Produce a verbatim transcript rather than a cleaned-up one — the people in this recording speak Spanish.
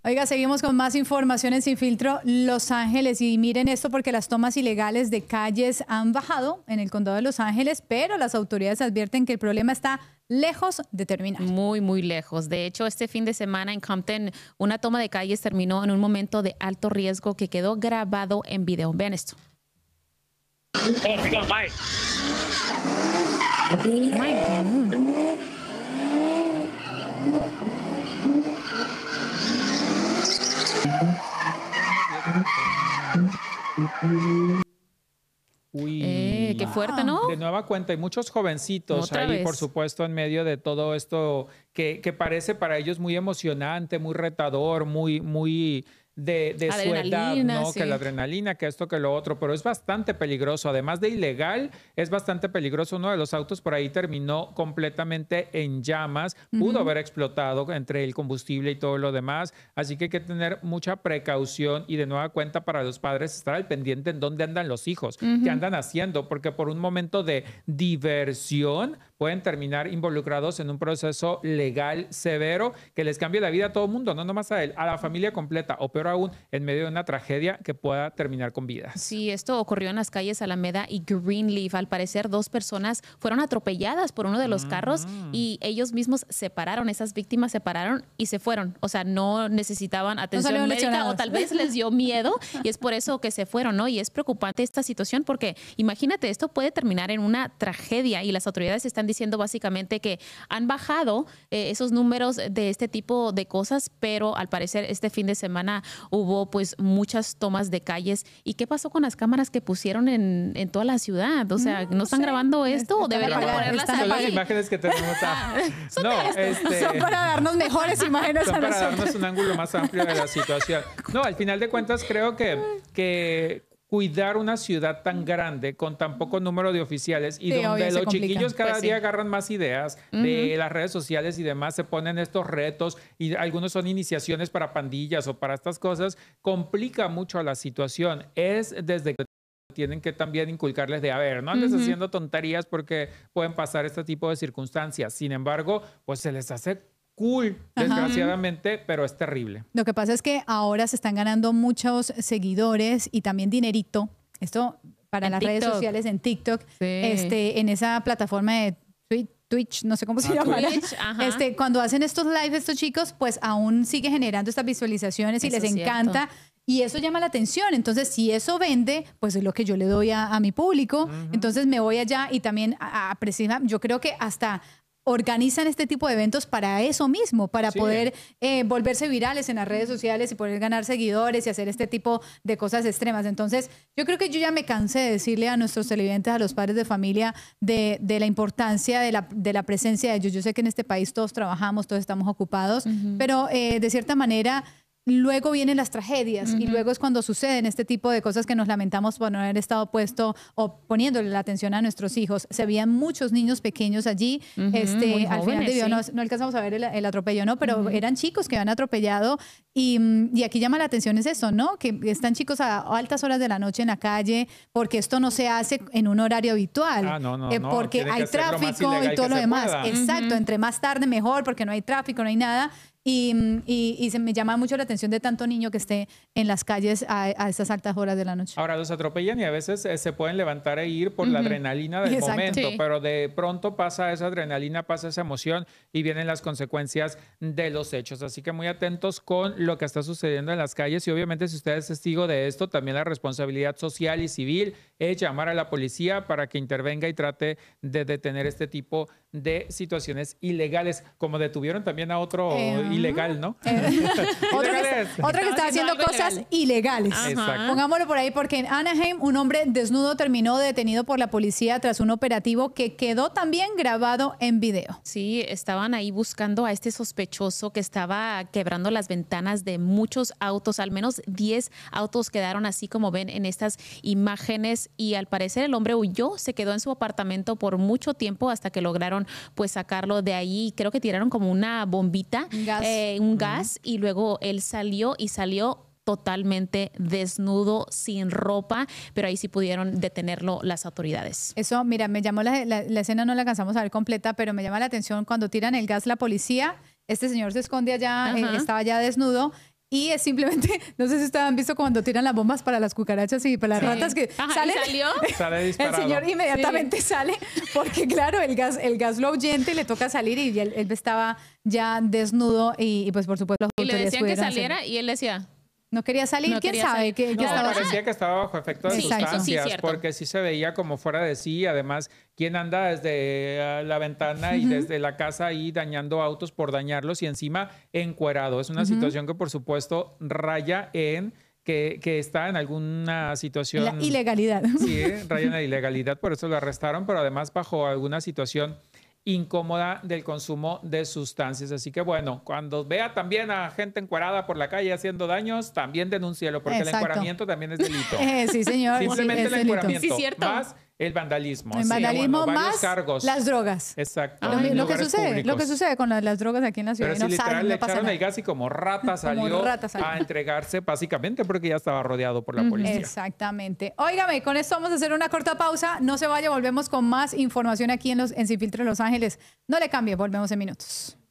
Oiga, seguimos con más información en Sin Filtro Los Ángeles y miren esto porque las tomas ilegales de calles han bajado en el condado de Los Ángeles, pero las autoridades advierten que el problema está lejos de terminar. Muy, muy lejos. De hecho, este fin de semana en Compton, una toma de calles terminó en un momento de alto riesgo que quedó grabado en video. Vean esto. Oh, we got Mike. My God. Uy, Eh, qué fuerte, ¿no? De nueva cuenta, hay muchos jovencitos Otra ahí, vez. por supuesto, en medio de todo esto que, que parece para ellos muy emocionante, muy retador, muy, muy de, de su edad, Adrenalina, ¿no? sí. Que la adrenalina, que esto, que lo otro, pero es bastante peligroso. Además de ilegal, es bastante peligroso. Uno de los autos por ahí terminó completamente en llamas, pudo haber explotado entre el combustible y todo lo demás, así que hay que tener mucha precaución y de nueva cuenta para los padres estar al pendiente en dónde andan los hijos, qué andan haciendo, porque por un momento de diversión pueden terminar involucrados en un proceso legal severo que les cambie la vida a todo el mundo, no nomás a él, a la familia completa, o peor aún, en medio de una tragedia que pueda terminar con vidas. Sí, esto ocurrió en las calles Alameda y Greenleaf. Al parecer, dos personas fueron atropelladas por uno de los carros y ellos mismos se pararon, esas víctimas se pararon y se fueron. O sea, no necesitaban atención salieron médica lesionados. o tal vez les dio miedo y es por eso que se fueron, ¿no? Y es preocupante esta situación porque imagínate, esto puede terminar en una tragedia y las autoridades están diciendo básicamente que han bajado eh, esos números de este tipo de cosas, pero al parecer este fin de semana hubo pues muchas tomas de calles. ¿Y qué pasó con las cámaras que pusieron en, en toda la ciudad? O sea, ¿no, No están sé. grabando esto o Están deberían de apagadas, ponerlas están Son las ahí? imágenes que tenemos. A... No, este... Son para darnos mejores imágenes Son a para nosotros. darnos un ángulo más amplio de la situación. No, al final de cuentas creo que, que cuidar una ciudad tan grande con tan poco número de oficiales y Sí, donde obvio, se los complica. chiquillos cada Pues sí. día agarran más ideas de las redes sociales y demás, se ponen estos retos y algunos son iniciaciones para pandillas o para estas cosas, complica mucho la situación. Es desde que tienen que también inculcarles de, a ver, no andes Ujú. haciendo tonterías porque pueden pasar este tipo de circunstancias. Sin embargo, pues se les hace cool, Ajá. desgraciadamente, pero es terrible. Lo que pasa es que ahora se están ganando muchos seguidores y también dinerito. Esto para En las redes TikTok. sociales en TikTok, Sí. este, en esa plataforma de Twi- Twitch, no sé cómo se Ah, llama. Twitch, ajá. Este, cuando hacen estos live estos chicos, pues aún sigue generando estas visualizacionciones y Eso les es cierto. encanta. Y eso llama la atención. Entonces, si eso vende, pues es lo que yo le doy a, a mi público. Entonces me voy allá y también a, a precisa- yo creo que hasta organizan este tipo de eventos para eso mismo, para Sí. poder eh, volverse virales en las redes sociales y poder ganar seguidores y hacer este tipo de cosas extremas. Entonces, yo creo que yo ya me cansé de decirle a nuestros televidentes, a los padres de familia, de, de la importancia de la, de la presencia de ellos. Yo sé que en este país todos trabajamos, todos estamos ocupados, pero eh, de cierta manera... Luego vienen las tragedias y luego es cuando suceden este tipo de cosas que nos lamentamos por no haber estado puesto o poniéndole la atención a nuestros hijos. Se veían muchos niños pequeños allí. Ujú, este, muy al final jóvenes, de video no, sí. no alcanzamos a ver el, el atropello, ¿no? Pero eran chicos que habían atropellado y, mm, y aquí llama la atención es eso, ¿no? Que están chicos a altas horas de la noche en la calle porque esto no se hace en un horario habitual. Ah, no, no, Eh, no. porque Tiene que hay ser lo más tráfico ilegal y todo que lo se demás. pueda. Exacto, entre más tarde mejor porque no hay tráfico, no hay nada. Y, y, y se me llama mucho la atención de tanto niño que esté en las calles a, a estas altas horas de la noche. Ahora los atropellan y a veces eh, se pueden levantar e ir por la adrenalina del Exacto. momento, Sí. pero de pronto pasa esa adrenalina, pasa esa emoción y vienen las consecuencias de los hechos. Así que muy atentos con lo que está sucediendo en las calles y obviamente si usted es testigo de esto, también la responsabilidad social y civil es llamar a la policía para que intervenga y trate de detener este tipo de situaciones ilegales, como detuvieron también a otro Eh, ilegal, ¿no? otro, que, Ilegales. está- otro que está haciendo algo cosas ilegal. ilegales. Ajá. Exacto. Pongámoslo por ahí porque en Anaheim un hombre desnudo terminó detenido por la policía tras un operativo que quedó también grabado en video. Sí, estaban ahí buscando a este sospechoso que estaba quebrando las ventanas de muchos autos, al menos diez autos quedaron así como ven en estas imágenes y al parecer el hombre huyó, se quedó en su apartamento por mucho tiempo hasta que lograron pues sacarlo de ahí, creo que tiraron como una bombita, Un gas. eh, un gas y luego él salió y salió totalmente desnudo, sin ropa, pero ahí sí pudieron detenerlo las autoridades. Eso, mira, me llamó la, la- la escena, no la alcanzamos a ver completa, pero me llama la atención cuando tiran el gas la policía, este señor se esconde allá, Ajá. eh, estaba ya desnudo y es simplemente, no sé si ustedes han visto cuando tiran las bombas para las cucarachas y para las Sí. ratas que Ajá, ¿y salen. salió? Sale El disparado. señor inmediatamente sale porque claro, el gas, el gas lo ahuyenta y le toca salir y él, él estaba ya desnudo y, y pues por supuesto las Y le autoridades decían que pudieron hacer- saliera y él decía, No quería salir, No quién quería sabe salir. que No, que No, estaba parecía que estaba bajo efecto de Sí, eso sí es sustancias, cierto. porque sí se veía como fuera de sí. Además, ¿quién anda desde eh, la ventana y desde la casa ahí dañando autos por dañarlos y encima encuerado? Es una situación que, por supuesto, raya en que, que está en alguna situación... la ilegalidad. Sí, raya en la ilegalidad, por eso lo arrestaron, pero además bajo alguna situación incómoda del consumo de sustancias. Así que bueno, cuando vea también a gente encuerada por la calle haciendo daños, también denúncielo, porque Exacto. el encueramiento también es delito. Eh, sí, señor. sí, Simplemente es el delito. encueramiento, Sí, cierto. más el vandalismo. El Sí, vandalismo bueno, varios más cargos. las drogas. Exacto. Lo, en lo que lugares sucede, lo públicos. que sucede con las, las drogas aquí en la ciudad. Pero y sí, no literal, salen, le no pasa echaron nada. el gas y como rata salió, rata salió. a entregarse, básicamente porque ya estaba rodeado por la policía. Exactamente. Óigame, con esto vamos a hacer una corta pausa. No se vaya, volvemos con más información aquí en, los, en Sin Filtro Los Ángeles. No le cambie, volvemos en minutos.